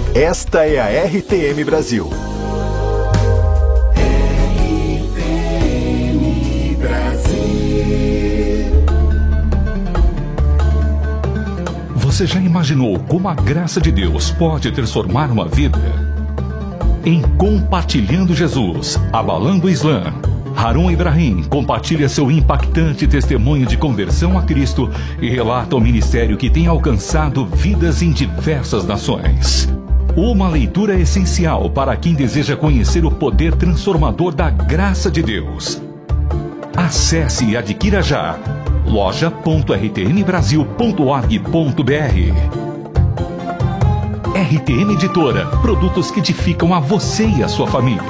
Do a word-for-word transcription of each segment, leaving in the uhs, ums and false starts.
Esta é a R T M Brasil. R T M Brasil. Você já imaginou como a graça de Deus pode transformar uma vida? Em Compartilhando Jesus, Abalando o Islã, Harun Ibrahim compartilha seu impactante testemunho de conversão a Cristo e relata o ministério que tem alcançado vidas em diversas nações. Uma leitura essencial para quem deseja conhecer o poder transformador da graça de Deus. Acesse e adquira já loja ponto r t m brasil ponto org ponto b r. R T M Editora, produtos que edificam a você e a sua família.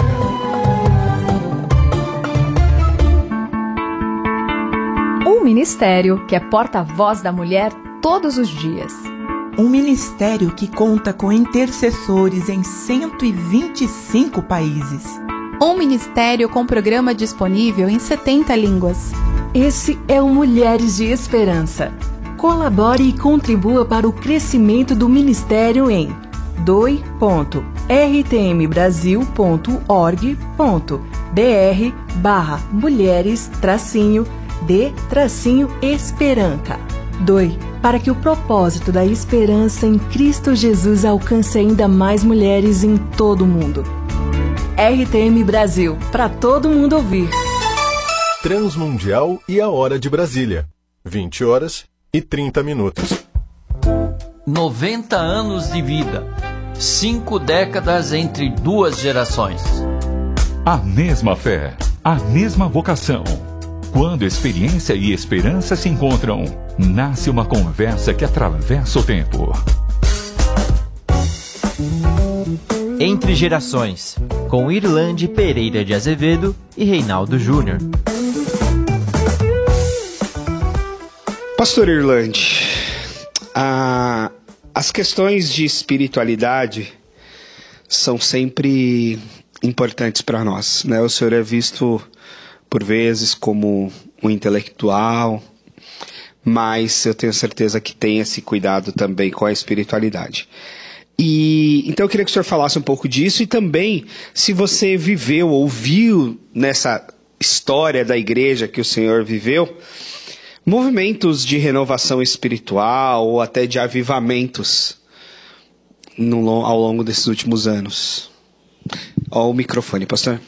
Um ministério que é porta-voz da mulher todos os dias. Um ministério que conta com intercessores em cento e vinte e cinco países. Um ministério com programa disponível em setenta línguas. Esse é o Mulheres de Esperança. Colabore e contribua para o crescimento do ministério em doe ponto r t m brasil ponto org ponto b r barra mulheres tracinho de tracinho esperança. Doe para que o propósito da esperança em Cristo Jesus alcance ainda mais mulheres em todo o mundo. R T M Brasil, para todo mundo ouvir. Transmundial e a Hora de Brasília. vinte horas e trinta minutos. noventa anos de vida. Cinco décadas entre duas gerações. A mesma fé, a mesma vocação. Quando experiência e esperança se encontram, nasce uma conversa que atravessa o tempo. Entre Gerações, com Irlande Pereira de Azevedo e Reinaldo Júnior. Pastor Irlande, a, as questões de espiritualidade são sempre importantes para nós, né? O senhor é visto por vezes como um intelectual, mas eu tenho certeza que tem esse cuidado também com a espiritualidade. E então eu queria que o senhor falasse um pouco disso e também se você viveu ou viu nessa história da igreja que o senhor viveu, movimentos de renovação espiritual ou até de avivamentos no, ao longo desses últimos anos. Ó, o microfone, pastor.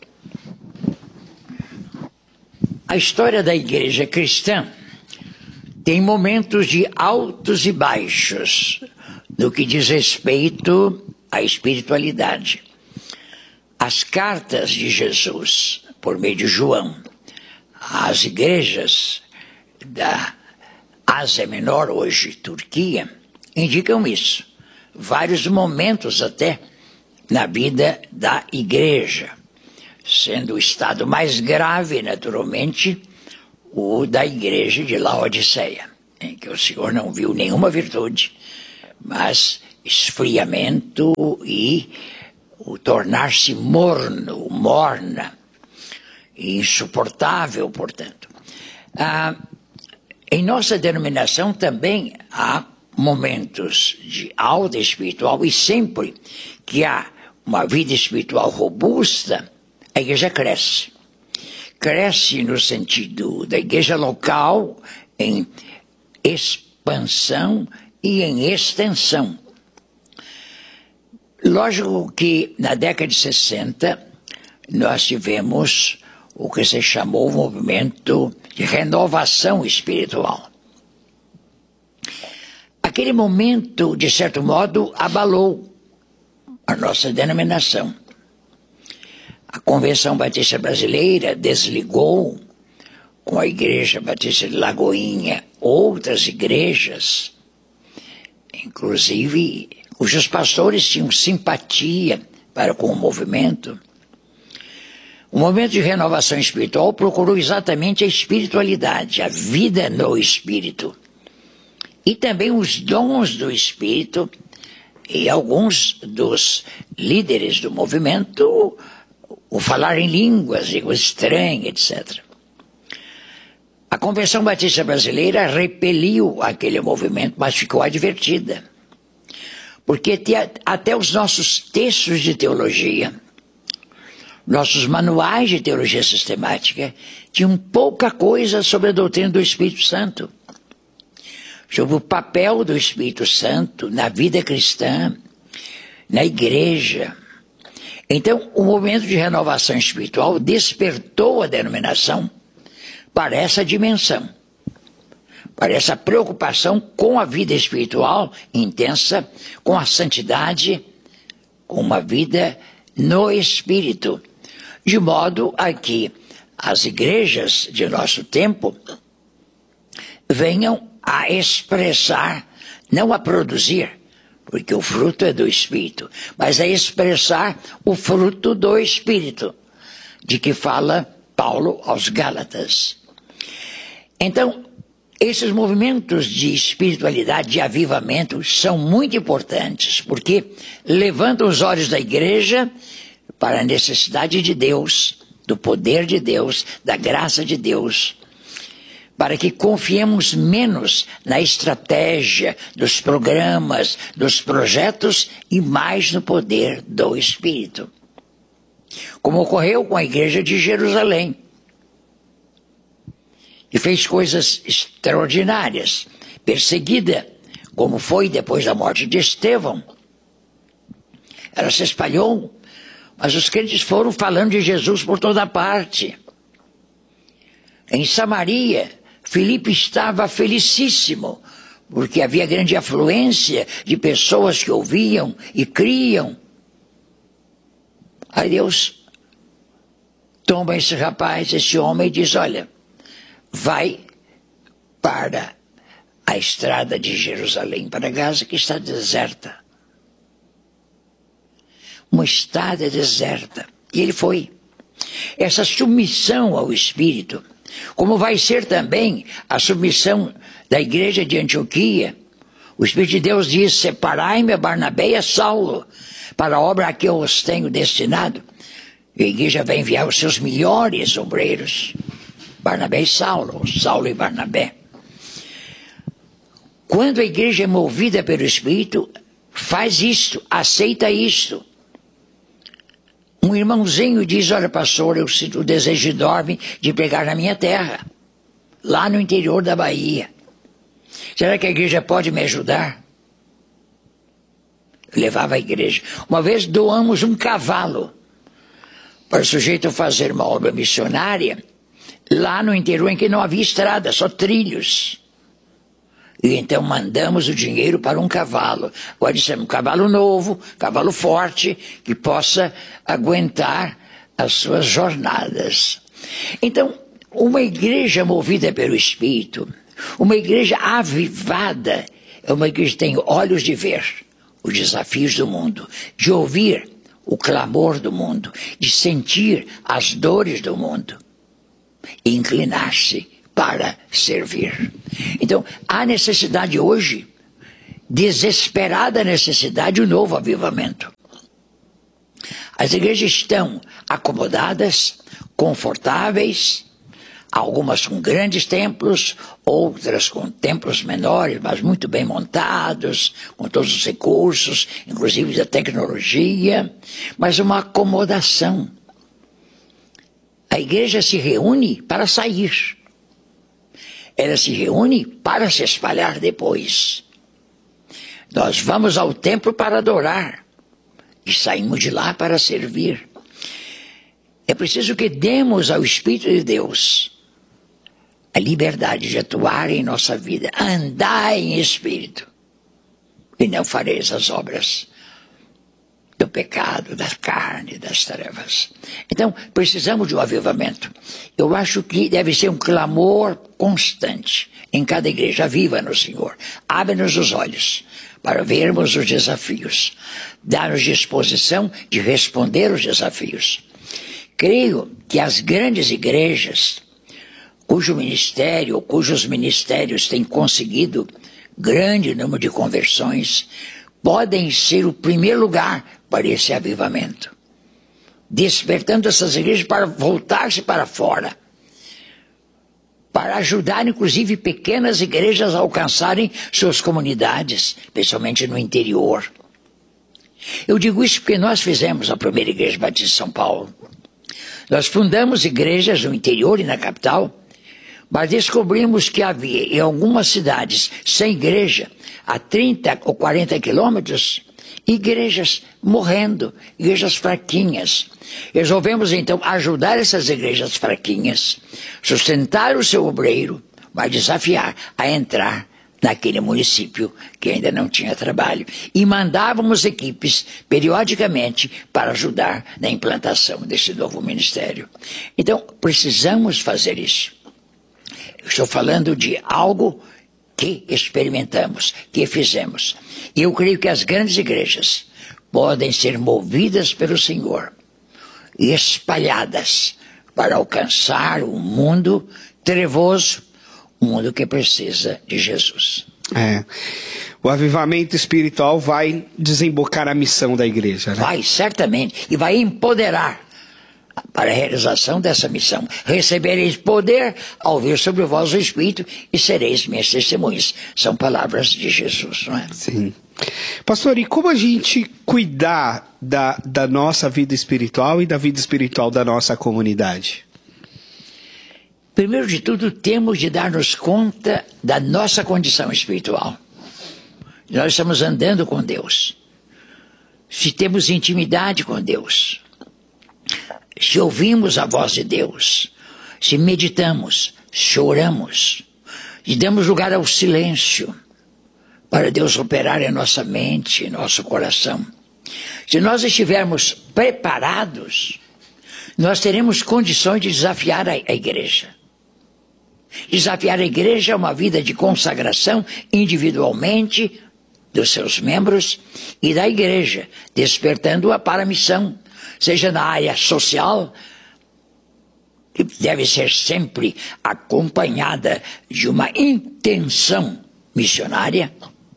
A história da igreja cristã tem momentos de altos e baixos no que diz respeito à espiritualidade. As cartas de Jesus, por meio de João, às igrejas da Ásia Menor, hoje Turquia, indicam isso. Vários momentos até na vida da igreja, sendo o estado mais grave, naturalmente, o da igreja de Laodiceia, em que o Senhor não viu nenhuma virtude, mas esfriamento e o tornar-se morno, morna, e insuportável, portanto. Ah, em nossa denominação também há momentos de alta espiritual e sempre que há uma vida espiritual robusta, a igreja cresce. Cresce no sentido da igreja local em expansão e em extensão. Lógico que na década de sessenta nós tivemos o que se chamou o movimento de renovação espiritual. Aquele momento, de certo modo, abalou a nossa denominação. A Convenção Batista Brasileira desligou com a Igreja Batista de Lagoinha outras igrejas, inclusive cujos pastores tinham simpatia para com o movimento. O movimento de renovação espiritual procurou exatamente a espiritualidade, a vida no Espírito, e também os dons do Espírito, e alguns dos líderes do movimento o falar em línguas, línguas estranhas, etcétera. A Convenção Batista Brasileira repeliu aquele movimento, mas ficou advertida. Porque até os nossos textos de teologia, nossos manuais de teologia sistemática, tinham pouca coisa sobre a doutrina do Espírito Santo, sobre o papel do Espírito Santo na vida cristã, na igreja. Então, o movimento de renovação espiritual despertou a denominação para essa dimensão, para essa preocupação com a vida espiritual intensa, com a santidade, com uma vida no Espírito, de modo a que as igrejas de nosso tempo venham a expressar, não a produzir, porque o fruto é do Espírito, mas a expressar o fruto do Espírito, de que fala Paulo aos Gálatas. Então, esses movimentos de espiritualidade, de avivamento, são muito importantes, porque levantam os olhos da igreja para a necessidade de Deus, do poder de Deus, da graça de Deus, para que confiemos menos na estratégia dos programas, dos projetos e mais no poder do Espírito. Como ocorreu com a igreja de Jerusalém, que fez coisas extraordinárias, perseguida, como foi depois da morte de Estevão. Ela se espalhou, mas os crentes foram falando de Jesus por toda parte. Em Samaria, Filipe estava felicíssimo, porque havia grande afluência de pessoas que ouviam e criam. Aí Deus toma esse rapaz, esse homem, e diz, olha, vai para a estrada de Jerusalém, para Gaza, que está deserta. Uma estrada deserta. E ele foi. Essa submissão ao Espírito, como vai ser também a submissão da igreja de Antioquia. O Espírito de Deus diz, separai-me a Barnabé e a Saulo, para a obra a que eu os tenho destinado. E a igreja vai enviar os seus melhores obreiros, Barnabé e Saulo, Saulo e Barnabé. Quando a igreja é movida pelo Espírito, faz isto, aceita isto. Um irmãozinho diz, olha pastor, eu sinto o desejo enorme de pregar na minha terra, lá no interior da Bahia. Será que a igreja pode me ajudar? Eu levava a igreja. Uma vez doamos um cavalo para o sujeito fazer uma obra missionária, lá no interior em que não havia estrada, só trilhos. E então mandamos o dinheiro para um cavalo. Agora dissemos, um cavalo novo, cavalo forte, que possa aguentar as suas jornadas. Então, uma igreja movida pelo Espírito, uma igreja avivada, é uma igreja que tem olhos de ver os desafios do mundo, de ouvir o clamor do mundo, de sentir as dores do mundo e inclinar-se para servir. Então, há necessidade hoje, desesperada necessidade, de um novo avivamento. As igrejas estão acomodadas, confortáveis, algumas com grandes templos, outras com templos menores, mas muito bem montados, com todos os recursos, inclusive da tecnologia, mas uma acomodação. A igreja se reúne para sair. Ela se reúne para se espalhar depois. Nós vamos ao templo para adorar e saímos de lá para servir. É preciso que demos ao Espírito de Deus a liberdade de atuar em nossa vida. Andai em Espírito e não fareis as obras do pecado, da carne, das trevas. Então, precisamos de um avivamento. Eu acho que deve ser um clamor constante em cada igreja. Aviva-nos, Senhor. Abre-nos os olhos para vermos os desafios. Dá-nos disposição de responder os desafios. Creio que as grandes igrejas, cujo ministério, ou cujos ministérios têm conseguido grande número de conversões, podem ser o primeiro lugar para esse avivamento, despertando essas igrejas para voltar-se para fora, para ajudar inclusive pequenas igrejas a alcançarem suas comunidades, especialmente no interior. Eu digo isso porque nós fizemos a primeira Igreja Batista de São Paulo. Nós fundamos igrejas no interior e na capital, mas descobrimos que havia em algumas cidades sem igreja, a trinta ou quarenta quilômetros, igrejas morrendo, igrejas fraquinhas. Resolvemos então ajudar essas igrejas fraquinhas, sustentar o seu obreiro, mas desafiar a entrar naquele município que ainda não tinha trabalho. E mandávamos equipes periodicamente para ajudar na implantação desse novo ministério. Então, precisamos fazer isso. Eu estou falando de algo que experimentamos, que fizemos. E eu creio que as grandes igrejas podem ser movidas pelo Senhor e espalhadas para alcançar um mundo trevoso, um mundo que precisa de Jesus. É. O avivamento espiritual vai desembocar a missão da igreja, né? Vai, certamente. E vai empoderar para a realização dessa missão. Recebereis poder ao vir sobre vós o Espírito e sereis minhas testemunhas. São palavras de Jesus, não é? Sim. Pastor, e como a gente cuidar da, da nossa vida espiritual e da vida espiritual da nossa comunidade? Primeiro de tudo, temos de dar-nos conta da nossa condição espiritual. Nós estamos andando com Deus. Se temos intimidade com Deus, se ouvimos a voz de Deus, se meditamos, choramos, e damos lugar ao silêncio, para Deus operar em nossa mente, em nosso coração. Se nós estivermos preparados, nós teremos condições de desafiar a, a igreja. Desafiar a igreja é uma vida de consagração individualmente dos seus membros e da igreja, despertando-a para a missão, seja na área social, que deve ser sempre acompanhada de uma intenção missionária,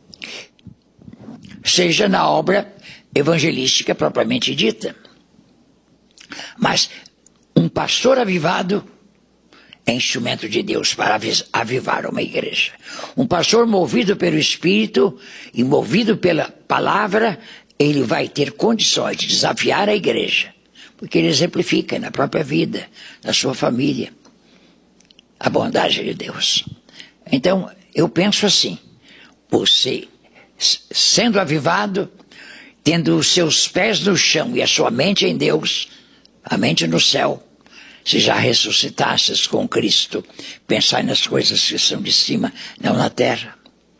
seja na obra evangelística propriamente dita. Mas um pastor avivado é instrumento de Deus para avivar uma igreja. Um pastor movido pelo Espírito e movido pela palavra, ele vai ter condições de desafiar a igreja, porque ele exemplifica na própria vida, na sua família, a bondade de Deus. Então, eu penso assim, você sendo avivado, tendo os seus pés no chão e a sua mente em Deus, a mente no céu, se já ressuscitasses com Cristo, pensai nas coisas que são de cima, não na terra.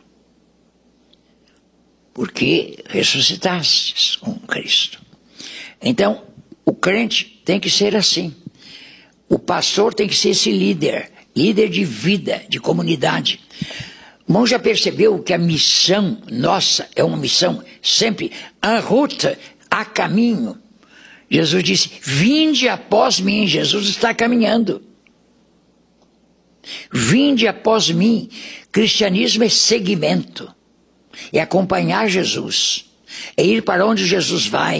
Porque ressuscitastes com Cristo. Então, o crente tem que ser assim. O pastor tem que ser esse líder, líder de vida, de comunidade. O irmão já percebeu que a missão nossa é uma missão sempre en route, a caminho. Jesus disse, vinde após mim. Jesus está caminhando. Vinde após mim. Cristianismo é seguimento. É acompanhar Jesus. É ir para onde Jesus vai.